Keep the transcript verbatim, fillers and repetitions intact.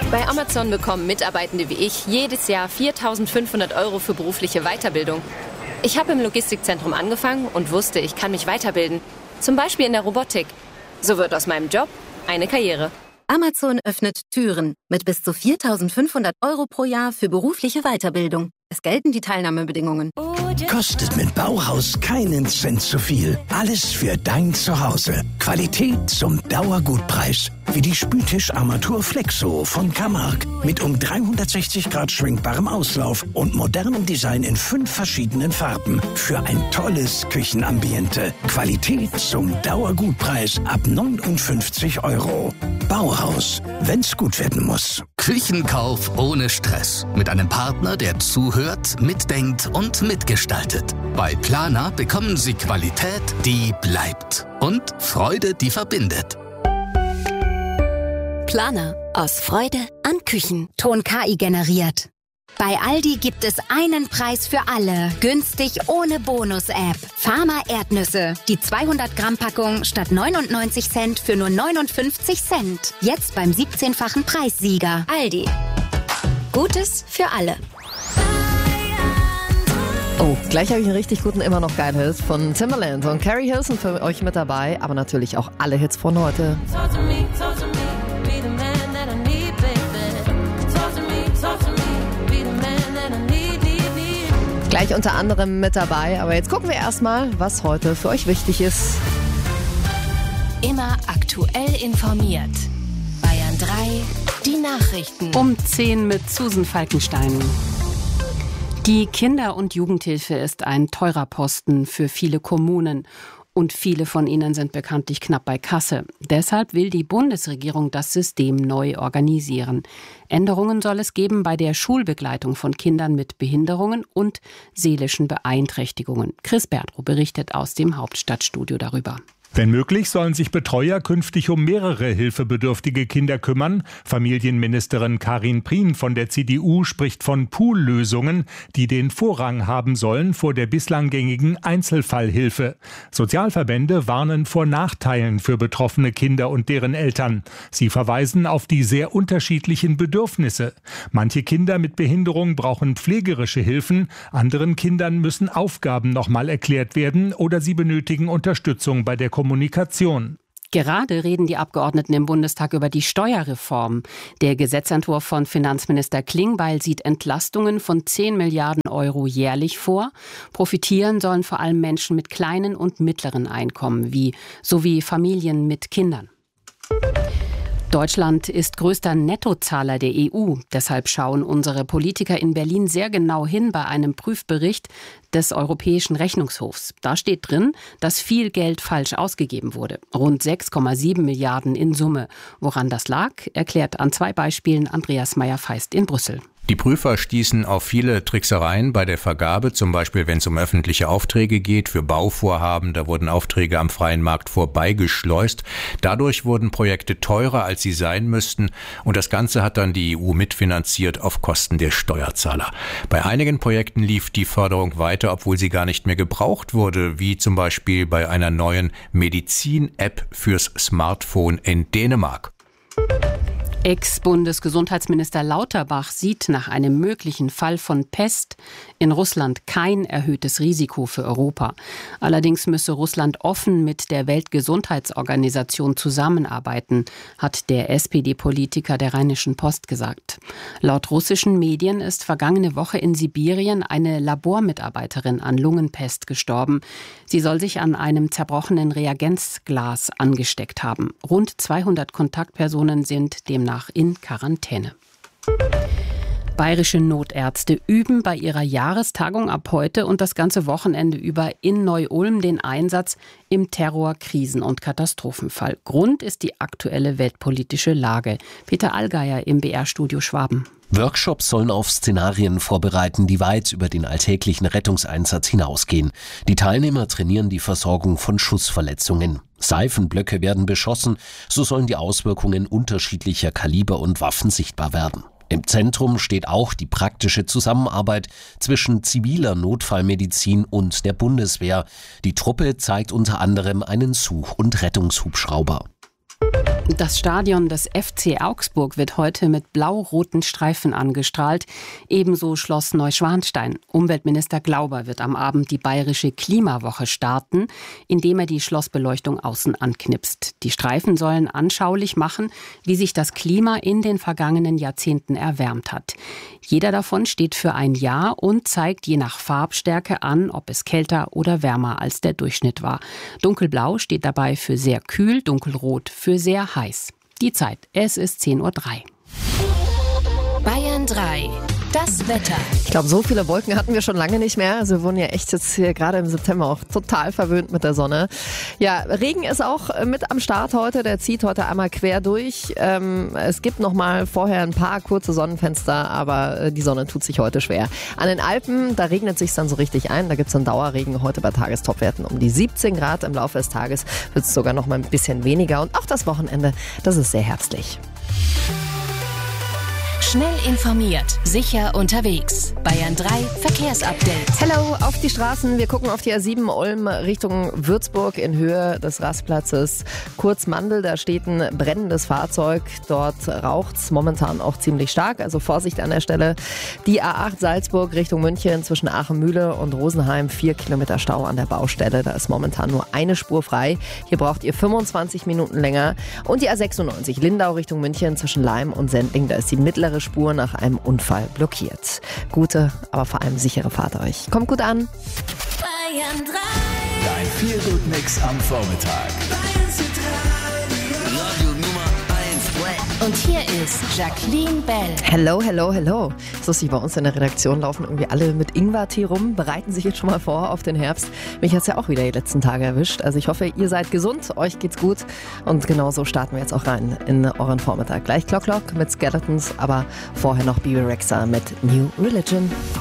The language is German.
Bei Amazon bekommen Mitarbeitende wie ich jedes Jahr viertausendfünfhundert Euro für berufliche Weiterbildung. Ich habe im Logistikzentrum angefangen und wusste, ich kann mich weiterbilden. Zum Beispiel in der Robotik. So wird aus meinem Job eine Karriere. Amazon öffnet Türen mit bis zu viertausendfünfhundert Euro pro Jahr für berufliche Weiterbildung. Es gelten die Teilnahmebedingungen. Kostet mit Bauhaus keinen Cent zu viel. Alles für dein Zuhause. Qualität zum Dauergutpreis. Wie die Spültischarmatur Flexo von Camargue. Mit um dreihundertsechzig Grad schwenkbarem Auslauf und modernem Design in fünf verschiedenen Farben. Für ein tolles Küchenambiente. Qualität zum Dauergutpreis ab neunundfünfzig Euro. Bauhaus, wenn's gut werden muss. Küchenkauf ohne Stress. Mit einem Partner, der zuhört, mitdenkt und mitgestaltet. Bei Planer bekommen Sie Qualität, die bleibt. Und Freude, die verbindet. Planer. Aus Freude an Küchen. Ton K I generiert. Bei Aldi gibt es einen Preis für alle. Günstig ohne Bonus-App. Farmer Erdnüsse. Die zweihundert Gramm Packung statt neunundneunzig Cent für nur neunundfünfzig Cent. Jetzt beim siebzehnfachen Preissieger. Aldi. Gutes für alle. Oh, gleich habe ich einen richtig guten, immer noch geilen Hit von Timbaland und Carrie Hilson für euch mit dabei, aber natürlich auch alle Hits von heute. Gleich unter anderem mit dabei, aber jetzt gucken wir erstmal, was heute für euch wichtig ist. Immer aktuell informiert. Bayern drei, die Nachrichten. Um zehn mit Susan Falkenstein. Die Kinder- und Jugendhilfe ist ein teurer Posten für viele Kommunen. Und viele von ihnen sind bekanntlich knapp bei Kasse. Deshalb will die Bundesregierung das System neu organisieren. Änderungen soll es geben bei der Schulbegleitung von Kindern mit Behinderungen und seelischen Beeinträchtigungen. Chris Berdrow berichtet aus dem Hauptstadtstudio darüber. Wenn möglich, sollen sich Betreuer künftig um mehrere hilfebedürftige Kinder kümmern. Familienministerin Karin Prien von der C D U spricht von Poollösungen, die den Vorrang haben sollen vor der bislang gängigen Einzelfallhilfe. Sozialverbände warnen vor Nachteilen für betroffene Kinder und deren Eltern. Sie verweisen auf die sehr unterschiedlichen Bedürfnisse. Manche Kinder mit Behinderung brauchen pflegerische Hilfen, anderen Kindern müssen Aufgaben nochmal erklärt werden oder sie benötigen Unterstützung bei der Kommunikation. Gerade reden die Abgeordneten im Bundestag über die Steuerreform. Der Gesetzentwurf von Finanzminister Klingbeil sieht Entlastungen von zehn Milliarden Euro jährlich vor. Profitieren sollen vor allem Menschen mit kleinen und mittleren Einkommen, wie sowie Familien mit Kindern. Deutschland ist größter Nettozahler der E U. Deshalb schauen unsere Politiker in Berlin sehr genau hin bei einem Prüfbericht des Europäischen Rechnungshofs. Da steht drin, dass viel Geld falsch ausgegeben wurde. Rund sechs Komma sieben Milliarden in Summe. Woran das lag, erklärt an zwei Beispielen Andreas Meyer-Feist in Brüssel. Die Prüfer stießen auf viele Tricksereien bei der Vergabe, zum Beispiel wenn es um öffentliche Aufträge geht, für Bauvorhaben, da wurden Aufträge am freien Markt vorbeigeschleust. Dadurch wurden Projekte teurer, als sie sein müssten, und das Ganze hat dann die E U mitfinanziert auf Kosten der Steuerzahler. Bei einigen Projekten lief die Förderung weiter, obwohl sie gar nicht mehr gebraucht wurde, wie zum Beispiel bei einer neuen Medizin-App fürs Smartphone in Dänemark. Ex-Bundesgesundheitsminister Lauterbach sieht nach einem möglichen Fall von Pest in Russland kein erhöhtes Risiko für Europa. Allerdings müsse Russland offen mit der Weltgesundheitsorganisation zusammenarbeiten, hat der S P D-Politiker der Rheinischen Post gesagt. Laut russischen Medien ist vergangene Woche in Sibirien eine Labormitarbeiterin an Lungenpest gestorben. Sie soll sich an einem zerbrochenen Reagenzglas angesteckt haben. Rund zweihundert Kontaktpersonen sind demnach in Quarantäne. Bayerische Notärzte üben bei ihrer Jahrestagung ab heute und das ganze Wochenende über in Neu-Ulm den Einsatz im Terror-, Krisen- und Katastrophenfall. Grund ist die aktuelle weltpolitische Lage. Peter Allgeier im B R-Studio Schwaben. Workshops sollen auf Szenarien vorbereiten, die weit über den alltäglichen Rettungseinsatz hinausgehen. Die Teilnehmer trainieren die Versorgung von Schussverletzungen. Seifenblöcke werden beschossen, so sollen die Auswirkungen unterschiedlicher Kaliber und Waffen sichtbar werden. Im Zentrum steht auch die praktische Zusammenarbeit zwischen ziviler Notfallmedizin und der Bundeswehr. Die Truppe zeigt unter anderem einen Such- und Rettungshubschrauber. Das Stadion des F C Augsburg wird heute mit blau-roten Streifen angestrahlt. Ebenso Schloss Neuschwanstein. Umweltminister Glauber wird am Abend die bayerische Klimawoche starten, indem er die Schlossbeleuchtung außen anknipst. Die Streifen sollen anschaulich machen, wie sich das Klima in den vergangenen Jahrzehnten erwärmt hat. Jeder davon steht für ein Jahr und zeigt je nach Farbstärke an, ob es kälter oder wärmer als der Durchschnitt war. Dunkelblau steht dabei für sehr kühl, dunkelrot für sehr heiß. Die Zeit, es ist zehn Uhr drei. Bayern drei. Das Wetter. Ich glaube, so viele Wolken hatten wir schon lange nicht mehr. Also wir wurden ja echt jetzt hier gerade im September auch total verwöhnt mit der Sonne. Ja, Regen ist auch mit am Start heute. Der zieht heute einmal quer durch. Ähm, es gibt noch mal vorher ein paar kurze Sonnenfenster, aber die Sonne tut sich heute schwer. An den Alpen, da regnet es sich dann so richtig ein. Da gibt es dann Dauerregen heute bei Tagestopwerten um die siebzehn Grad. Im Laufe des Tages wird es sogar noch mal ein bisschen weniger. Und auch das Wochenende, das ist sehr herbstlich. Schnell informiert, sicher unterwegs. Bayern drei Verkehrsupdate. Hello auf die Straßen. Wir gucken auf die A sieben Ulm Richtung Würzburg in Höhe des Rastplatzes Kurzmandel. Da steht ein brennendes Fahrzeug. Dort raucht's momentan auch ziemlich stark. Also Vorsicht an der Stelle. Die A acht Salzburg Richtung München zwischen Aachen-Mühle und Rosenheim. Vier Kilometer Stau an der Baustelle. Da ist momentan nur eine Spur frei. Hier braucht ihr fünfundzwanzig Minuten länger. Und die A sechsundneunzig Lindau Richtung München zwischen Leim und Sendling. Da ist die mittlere Spur nach einem Unfall blockiert. Gute, aber vor allem sichere Fahrt euch. Kommt gut an. Bayern drei. Dein Feelgood-Mix am Vormittag. Radio Nummer eins. Und hier ist Jacqueline Bell. Hello, hello, hello. So ist bei uns in der Redaktion laufen irgendwie alle mit Ingwertee rum, bereiten sich jetzt schon mal vor auf den Herbst. Mich hat es ja auch wieder die letzten Tage erwischt. Also ich hoffe, ihr seid gesund, euch geht's gut. Und genau so starten wir jetzt auch rein in euren Vormittag. Gleich Clock Clock mit Skeletons, aber vorher noch Bebe Rexha mit New Religion.